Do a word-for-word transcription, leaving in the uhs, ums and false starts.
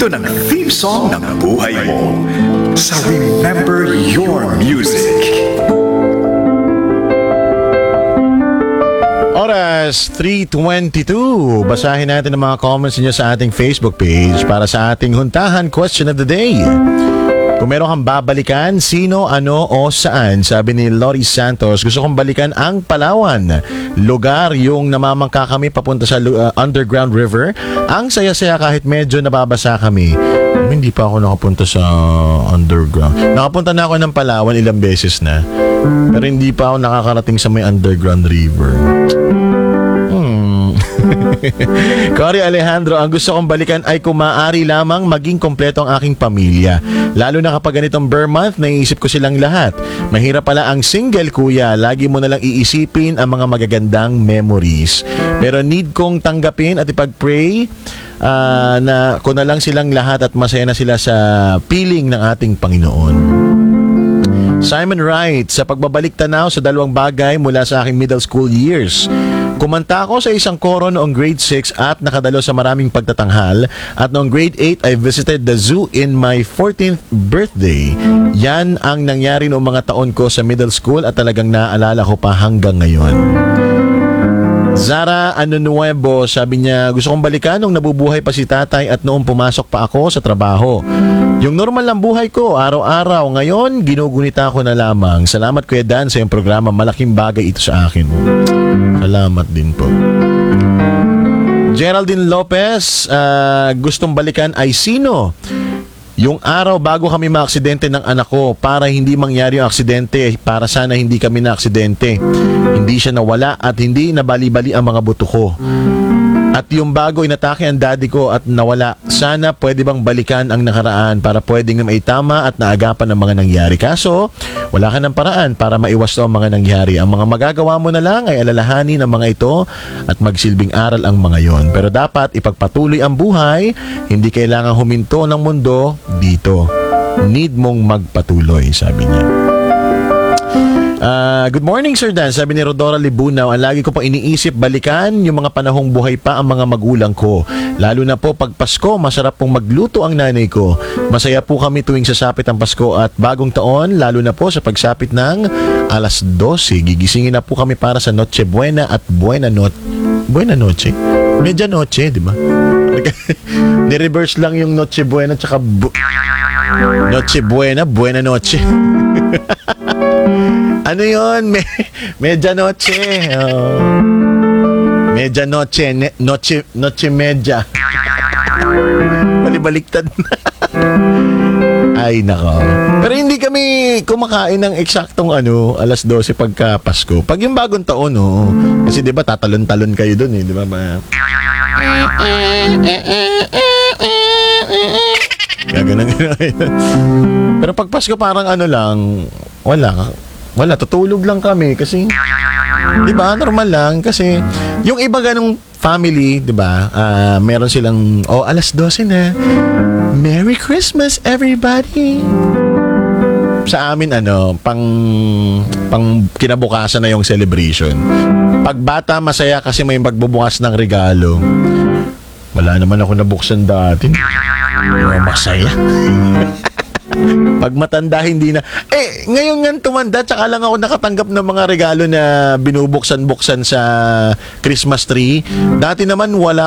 Ito ng theme song ng buhay mo sa Remember Your Music. Oras, three twenty-two. Basahin natin ang mga comments niyo sa ating Facebook page para sa ating huntahan question of the day. Kung meron kang babalikan, sino, ano o saan? Sabi ni Lori Santos, gusto kong balikan ang Palawan. Lugar yung namamangka kami papunta sa uh, underground river. Ang saya-saya kahit medyo nababasa kami. Hindi pa ako nakapunta sa underground. Nakapunta na ako ng Palawan ilang beses na. Pero hindi pa ako nakakarating sa may underground river. Hmm. Cory Alejandro, ang gusto kong balikan ay kung maaari lamang maging kompleto ang aking pamilya. Lalo na kapag ganitong Burr month, naiisip ko silang lahat. Mahirap pala ang single, kuya. Lagi mo nalang iisipin ang mga magagandang memories. Pero need kong tanggapin at ipag-pray uh, na ko na lang silang lahat at masaya na sila sa piling ng ating Panginoon. Simon Wright, sa pagbabalik tanaw sa dalawang bagay mula sa aking middle school years. Kumanta ako sa isang koro noong grade six at nakadalo sa maraming pagtatanghal. At noong grade eight, I visited the zoo in my fourteenth birthday. Yan ang nangyari noong mga taon ko sa middle school at talagang naaalala ko pa hanggang ngayon. Zara Anonuevo, sabi niya, gusto kong balikan nung nabubuhay pa si tatay at noong pumasok pa ako sa trabaho. Yung normal lang buhay ko, araw-araw. Ngayon, ginugunita ko na lamang. Salamat Kuya Dan sa iyong programa. Malaking bagay ito sa akin. Salamat din po. Geraldine Lopez, uh, gustong balikan ay sino? Yung araw bago kami maaksidente ng anak ko para hindi mangyari yung aksidente, para sana hindi kami na-aksidente. Hindi siya nawala at hindi nabali-bali ang mga buto ko. At yung bago inatake ang daddy ko at nawala. Sana pwede bang balikan ang nakaraan para pwedeng maitama at naagapan ang mga nangyari. Kaso, wala ka ng paraan para maiwas ang mga nangyari. Ang mga magagawa mo na lang ay alalahanin ang mga ito at magsilbing aral ang mga yon. Pero dapat ipagpatuloy ang buhay. Hindi kailangan huminto ng mundo dito. Need mong magpatuloy, sabi niya. Uh, good morning Sir Dan, sabi ni Rodora Libunaw, ang lagi ko pang iniisip balikan yung mga panahong buhay pa ang mga magulang ko. Lalo na po pag Pasko, masarap pong magluto ang nanay ko. Masaya po kami tuwing sasapit ang Pasko at bagong taon, lalo na po sa pagsapit ng alas dose. Gigisingin na po kami para sa Noche Buena at Buena Noche. Buena Noche? Media Noche, di ba? Ni-reverse lang yung Noche Buena tsaka bu- Noche Buena, Buena Noche. Ano yun? Me Media Noche. Oh. Media Noche. Ne noche, noche Media. Balibaliktad na. Ay, nako. Pero hindi kami kumakain ng eksaktong ano, alas dose pagka Pasko. Pag yung bagong taon, oh. Kasi di ba tatalon-talon kayo dun eh. Di ba? Ma Gaganan gano'n. Pero pag Pasko parang ano lang, wala. Wala, tutulog lang kami kasi, di ba, normal lang kasi yung iba ganong family, di ba, uh, meron silang, oh, alas dose na, Merry Christmas, everybody. Sa amin, ano, pang, pang kinabukasan na yung celebration. Pag bata, masaya kasi may magbubukas ng regalo. Wala naman ako nabuksan dati. Masaya. Pag matanda, hindi na. Eh, ngayon nga tumanda, tsaka lang ako nakatanggap ng mga regalo na binubuksan-buksan sa Christmas tree. Dati naman, wala